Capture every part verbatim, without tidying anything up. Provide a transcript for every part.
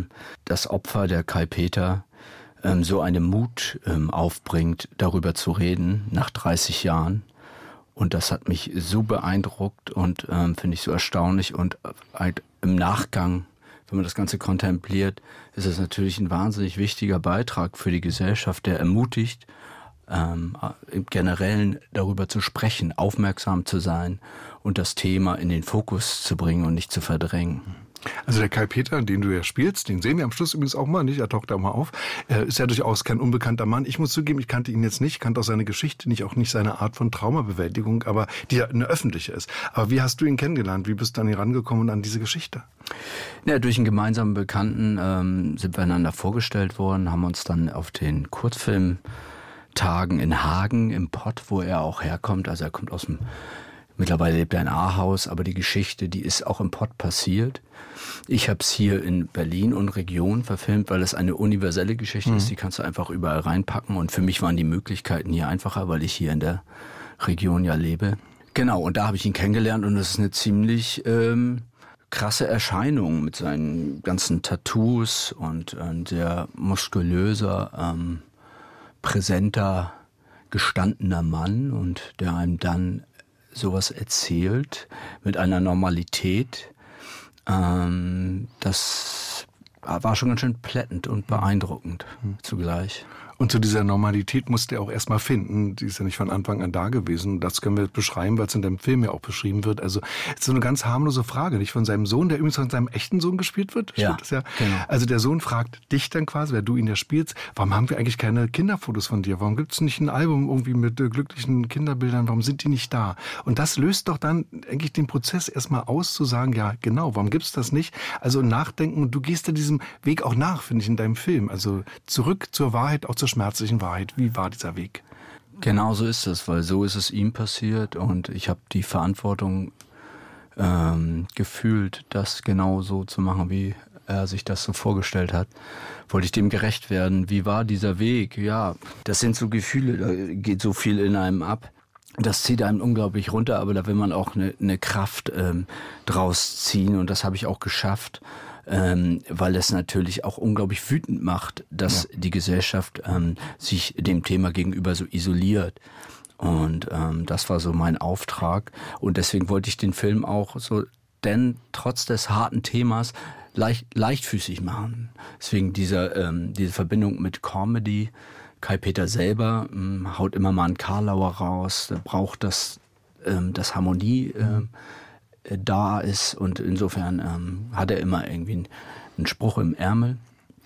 ähm, das Opfer, der Kai Peter, ähm, so einen Mut ähm, aufbringt, darüber zu reden, nach dreißig Jahren. Und das hat mich so beeindruckt und ähm, finde ich so erstaunlich. Und halt im Nachgang, wenn man das Ganze kontempliert, ist es natürlich ein wahnsinnig wichtiger Beitrag für die Gesellschaft, der ermutigt, ähm, im Generellen darüber zu sprechen, aufmerksam zu sein und das Thema in den Fokus zu bringen und nicht zu verdrängen. Also der Kai Peter, den du ja spielst, den sehen wir am Schluss übrigens auch mal, nicht? Er taucht da mal auf. Er ist ja durchaus kein unbekannter Mann. Ich muss zugeben, ich kannte ihn jetzt nicht, kannte auch seine Geschichte nicht, auch nicht seine Art von Traumabewältigung, aber die ja eine öffentliche ist. Aber wie hast du ihn kennengelernt? Wie bist du an ihn rangekommen an diese Geschichte? Ja, durch einen gemeinsamen Bekannten ähm, sind wir einander vorgestellt worden, haben uns dann auf den Kurzfilmtagen in Hagen im Pott, wo er auch herkommt, also er kommt aus dem, mittlerweile lebt er in Ahaus, aber die Geschichte, die ist auch im Pott passiert. Ich habe es hier in Berlin und Region verfilmt, weil es eine universelle Geschichte mhm. ist, die kannst du einfach überall reinpacken. Und für mich waren die Möglichkeiten hier einfacher, weil ich hier in der Region ja lebe. Genau, und da habe ich ihn kennengelernt und das ist eine ziemlich ähm, krasse Erscheinung mit seinen ganzen Tattoos und ein sehr muskulöser, ähm, präsenter, gestandener Mann und der einem dann sowas erzählt mit einer Normalität. Ähm, das war schon ganz schön plättend und beeindruckend mhm. zugleich. Und zu dieser Normalität musste er auch erstmal finden. Die ist ja nicht von Anfang an da gewesen. Das können wir beschreiben, weil es in deinem Film ja auch beschrieben wird. Also es ist so eine ganz harmlose Frage, nicht von seinem Sohn, der übrigens von seinem echten Sohn gespielt wird. Ja, das ja? Genau. Also der Sohn fragt dich dann quasi, wer du ihn ja spielst, warum haben wir eigentlich keine Kinderfotos von dir? Warum gibt es nicht ein Album irgendwie mit äh, glücklichen Kinderbildern? Warum sind die nicht da? Und das löst doch dann eigentlich den Prozess erstmal aus, zu sagen, ja genau, warum gibt es das nicht? Also nachdenken, und du gehst da diesem Weg auch nach, finde ich, in deinem Film. Also zurück zur Wahrheit, auch zur schmerzlichen Wahrheit. Wie war dieser Weg? Genau so ist es, weil so ist es ihm passiert und ich habe die Verantwortung ähm, gefühlt, das genau so zu machen, wie er sich das so vorgestellt hat. Wollte ich dem gerecht werden? Wie war dieser Weg? Ja, das sind so Gefühle, da geht so viel in einem ab. Das zieht einem unglaublich runter, aber da will man auch eine, eine Kraft ähm, draus ziehen und das habe ich auch geschafft. Ähm, weil es natürlich auch unglaublich wütend macht, dass ja. die Gesellschaft ähm, sich dem Thema gegenüber so isoliert. Und ähm, das war so mein Auftrag. Und deswegen wollte ich den Film auch so, denn trotz des harten Themas leicht, leichtfüßig machen. Deswegen diese, ähm, diese Verbindung mit Comedy. Kai Peter selber ähm, haut immer mal einen Karlauer raus, der braucht das, ähm, das Harmonie. Ähm, da ist und insofern ähm, hat er immer irgendwie einen, einen Spruch im Ärmel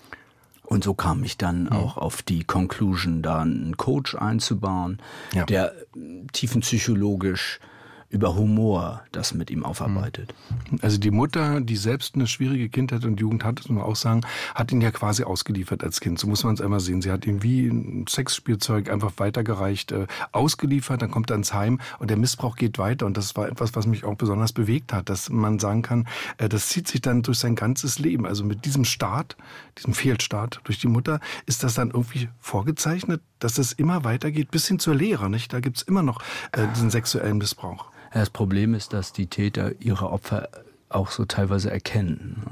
und so kam ich dann mhm. auch auf die Conclusion, da einen Coach einzubauen, ja. der tiefenpsychologisch über Humor das mit ihm aufarbeitet. Also die Mutter, die selbst eine schwierige Kindheit und Jugend hat, muss man auch sagen, hat ihn ja quasi ausgeliefert als Kind. So muss man es einmal sehen. Sie hat ihn wie ein Sexspielzeug einfach weitergereicht, äh, ausgeliefert, dann kommt er ins Heim und der Missbrauch geht weiter. Und das war etwas, was mich auch besonders bewegt hat, dass man sagen kann, äh, das zieht sich dann durch sein ganzes Leben. Also mit diesem Start, diesem Fehlstart durch die Mutter, ist das dann irgendwie vorgezeichnet, dass es immer weitergeht bis hin zur Lehre, nicht? Da gibt's immer noch äh, diesen sexuellen Missbrauch. Das Problem ist, dass die Täter ihre Opfer auch so teilweise erkennen.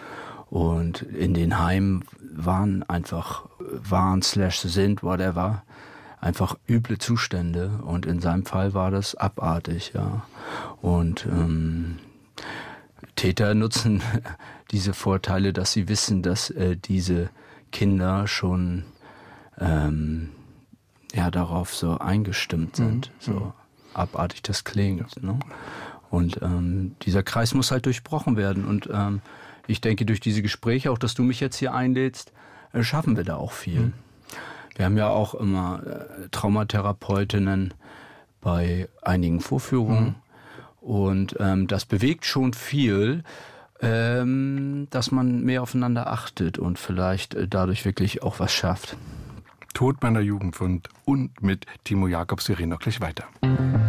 Und in den Heimen waren einfach, waren slash sind, whatever, einfach üble Zustände. Und in seinem Fall war das abartig, ja. Und ähm, Täter nutzen diese Vorteile, dass sie wissen, dass äh, diese Kinder schon ähm, ja, darauf so eingestimmt sind, mhm. so abartig das klingt. Ne? Und ähm, dieser Kreis muss halt durchbrochen werden. Und ähm, ich denke, durch diese Gespräche, auch dass du mich jetzt hier einlädst, äh, schaffen wir da auch viel. Mhm. Wir haben ja auch immer äh, Traumatherapeutinnen bei einigen Vorführungen. Mhm. Und ähm, das bewegt schon viel, ähm, dass man mehr aufeinander achtet und vielleicht äh, dadurch wirklich auch was schafft. Tod meiner Jugend von und mit Timo Jacobs. Wir reden noch gleich weiter.